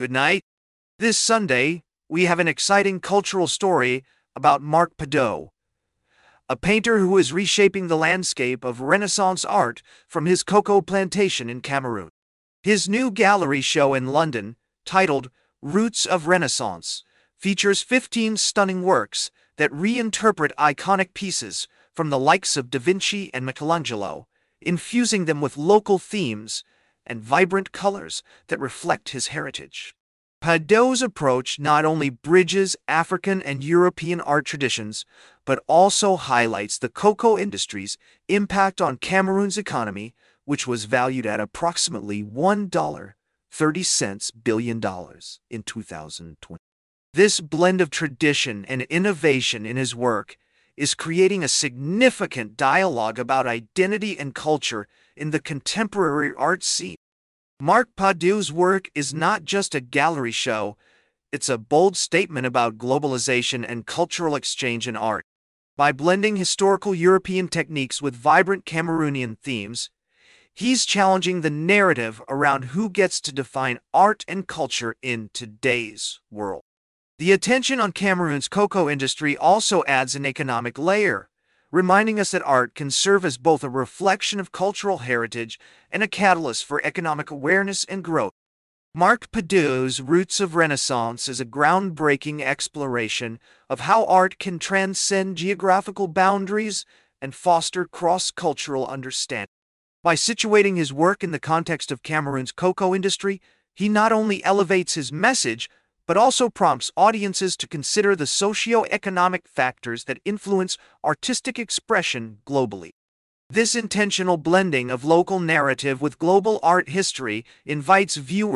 Good night. This Sunday, we have an exciting cultural story about Marc Padoue, a painter who is reshaping the landscape of Renaissance art from his cocoa plantation in Cameroon. His new gallery show in London, titled Roots of Renaissance, features 15 stunning works that reinterpret iconic pieces from the likes of Da Vinci and Michelangelo, infusing them with local themes and vibrant colors that reflect his heritage. Padoue's approach not only bridges African and European art traditions, but also highlights the cocoa industry's impact on Cameroon's economy, which was valued at approximately $1.30 billion in 2020. This blend of tradition and innovation in his work is creating a significant dialogue about identity and culture in the contemporary art scene. Marc Padoue's work is not just a gallery show, it's a bold statement about globalization and cultural exchange in art. By blending historical European techniques with vibrant Cameroonian themes, he's challenging the narrative around who gets to define art and culture in today's world. The attention on Cameroon's cocoa industry also adds an economic layer, reminding us that art can serve as both a reflection of cultural heritage and a catalyst for economic awareness and growth. Marc Padoue's Roots of Renaissance is a groundbreaking exploration of how art can transcend geographical boundaries and foster cross-cultural understanding. By situating his work in the context of Cameroon's cocoa industry, he not only elevates his message, but also prompts audiences to consider the socio-economic factors that influence artistic expression globally. This intentional blending of local narrative with global art history invites viewers